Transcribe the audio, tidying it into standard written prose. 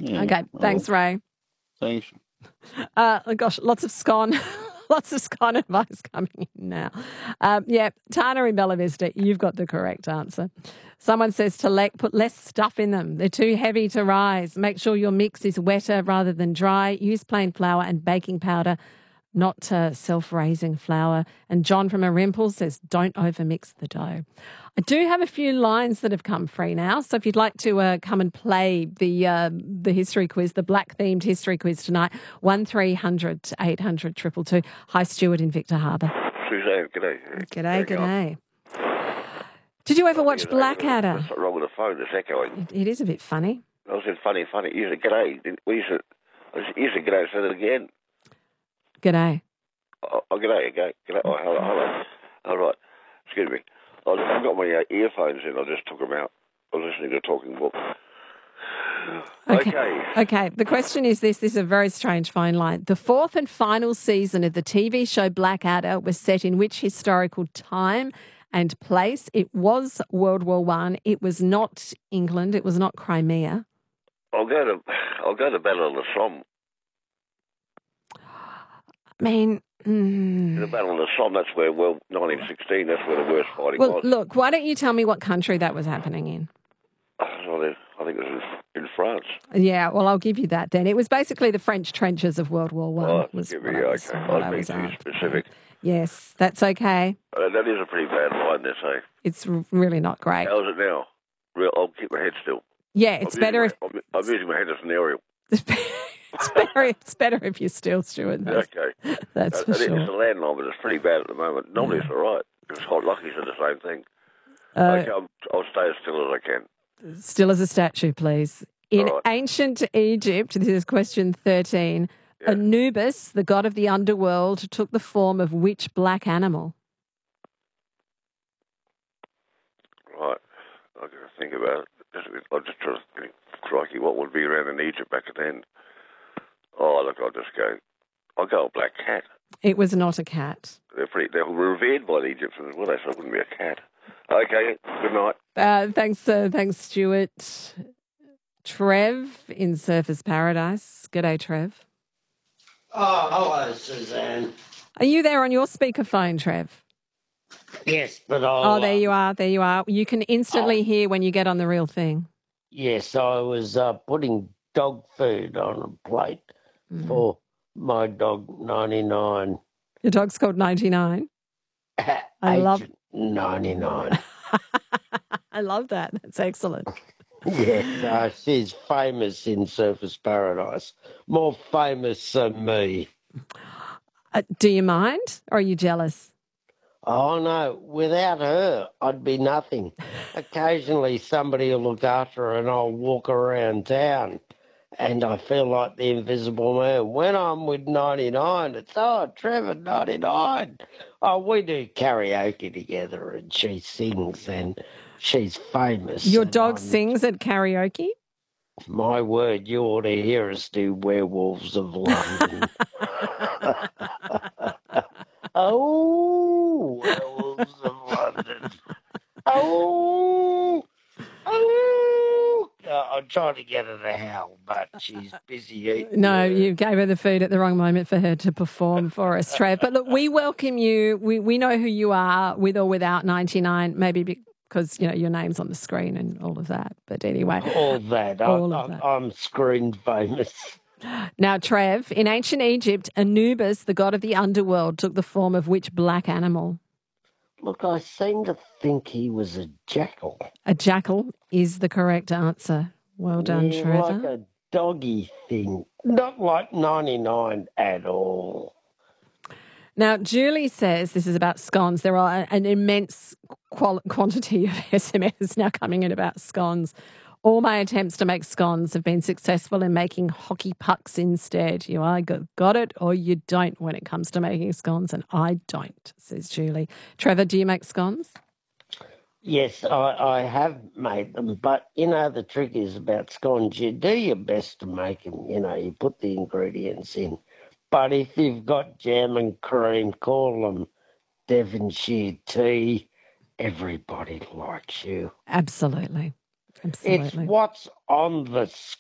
Okay, thanks, Ray. Thanks. Gosh, lots of scone. Lots of scone advice coming in now. Tana in Bella Vista, you've got the correct answer. Someone says to put less stuff in them. They're too heavy to rise. Make sure your mix is wetter rather than dry. Use plain flour and baking powder, not self-raising flour. And John from Arimple says, don't overmix the dough. I do have a few lines that have come free now, so if you'd like to come and play the history quiz, the black-themed history quiz tonight, 1300 800 222. Hi, Stuart in Victor Harbour. Suzanne, g'day. G'day. Did you ever watch Blackadder? What's wrong with the phone? It's echoing. It is a bit funny. I said funny. You said g'day. You said g'day. Say that again. G'day. Oh, g'day. Oh, hello. All right. Excuse me. I've got my earphones in. I just took them out. I was listening to a talking book. Okay. The question is this. This is a very strange phone line. The fourth and final season of the TV show Blackadder was set in which historical time and place? It was World War I. It was not England. It was not Crimea. I'll go to Battle of the Somme. I mean... The Battle of the Somme, that's where, 1916, that's where the worst fighting was. Look, why don't you tell me what country that was happening in? I think it was in France. Yeah, well, I'll give you that then. It was basically the French trenches of World War I. I was being too specific. Yes, that's okay. That is a pretty bad line, they say. It's really not great. How's it now? I'll keep my head still. Yeah, it's better if... I'm using my head as an aerial. It's better if you're still, Stuart. Okay. That's for sure. It's a landline, but it's pretty bad at the moment. Normally it's all right. It's Hot Lucky said the same thing. Okay, I'll stay as still as I can. Still as a statue, please. In ancient Egypt, this is question 13, Anubis, the god of the underworld, took the form of which black animal? Right. I've got to think about it. I'm just trying to think, crikey, what would be around in Egypt back then? Oh, look, I'll go a black cat. It was not a cat. They're revered by the Egyptians, well, so it wouldn't be a cat. Okay, good night. Thanks, Stuart. Trev in Surfers Paradise. G'day, Trev. Oh, hello, Suzanne. Are you there on your speakerphone, Trev? Yes, but I'll... Oh, there you are. You can instantly hear when you get on the real thing. Yes, I was putting dog food on a plate for my dog, 99. Your dog's called 99? I love 99. I love that. That's excellent. Yes, she's famous in Surfers Paradise. More famous than me. Do you mind or are you jealous? Oh, no. Without her, I'd be nothing. Occasionally somebody will look after her and I'll walk around town and I feel like the invisible man. When I'm with 99, it's, Trevor, 99. Oh, we do karaoke together and she sings and she's famous. Your dog sings at karaoke? My word, you ought to hear us do Werewolves of London. Oh, Werewolves of London. Oh. I'm trying to get her to howl, but she's busy eating. No, you gave her the food at the wrong moment for her to perform for us, Trev. But look, we welcome you. We know who you are, with or without 99, maybe because, your name's on the screen and all of that. But anyway. All that. I'm screen famous. Now, Trev, in ancient Egypt, Anubis, the god of the underworld, took the form of which black animal? Look, I seem to think he was a jackal. A jackal is the correct answer. Well done, Trevor. Like a doggy thing. Not like 99 at all. Now, Julie says this is about scones. There are an immense quantity of SMS now coming in about scones. All my attempts to make scones have been successful in making hockey pucks instead. You either got it or you don't when it comes to making scones, and I don't, says Julie. Trevor, do you make scones? Yes, I have made them, but, the trick is about scones. You do your best to make them, you put the ingredients in. But if you've got jam and cream, call them Devonshire tea. Everybody likes you. Absolutely. It's what's on the